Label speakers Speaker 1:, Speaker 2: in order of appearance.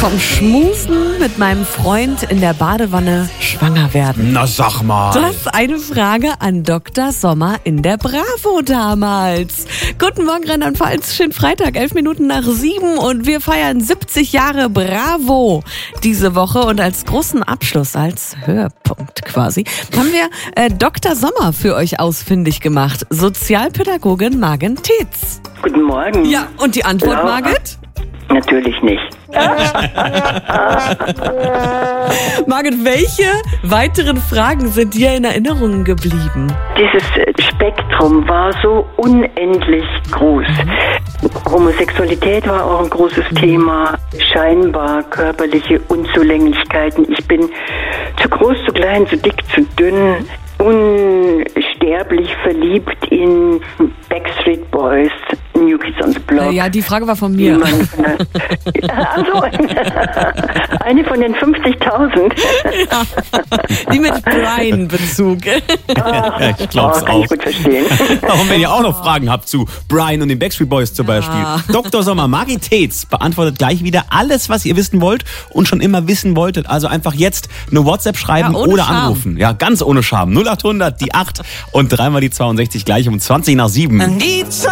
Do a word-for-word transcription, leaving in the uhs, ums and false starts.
Speaker 1: Vom Schmusen mit meinem Freund in der Badewanne schwanger werden.
Speaker 2: Na sag mal.
Speaker 1: Das ist eine Frage an Doktor Sommer in der Bravo damals. Guten Morgen, Rheinland-Pfalz. Schönen Freitag, elf Minuten nach sieben und wir feiern siebzig Jahre Bravo diese Woche. Und als großen Abschluss, als Höhepunkt quasi, haben wir äh, Doktor Sommer für euch ausfindig gemacht. Sozialpädagogin Margit Tietz.
Speaker 3: Guten Morgen.
Speaker 1: Ja, und die Antwort,
Speaker 3: Ja.
Speaker 1: Margit?
Speaker 3: Natürlich nicht.
Speaker 1: Margit, welche weiteren Fragen sind dir in Erinnerung geblieben?
Speaker 3: Dieses Spektrum war so unendlich groß. Homosexualität war auch ein großes Thema. Scheinbar körperliche Unzulänglichkeiten. Ich bin zu groß, zu klein, zu dick, zu dünn. Unsterblich verliebt in Backstreet Boys, New Kids on the Block.
Speaker 1: Ja, die Frage war von mir.
Speaker 3: Also eine von den fünfzigtausend.
Speaker 1: Ja, die mit Brian-Bezug.
Speaker 2: Ich glaub's
Speaker 3: oh, kann
Speaker 2: auch.
Speaker 3: ich gut verstehen.
Speaker 2: Und wenn ihr auch noch Fragen habt zu Brian und den Backstreet Boys zum Beispiel, Doktor Sommer, Margit Tietz beantwortet gleich wieder alles, was ihr wissen wollt und schon immer wissen wolltet. Also einfach jetzt eine WhatsApp schreiben
Speaker 1: Ja, ohne
Speaker 2: oder
Speaker 1: Scham.
Speaker 2: anrufen. Ja, ganz ohne Scham. null acht hundert, die acht und dreimal die zweiundsechzig gleich um zwanzig nach sieben.
Speaker 4: Die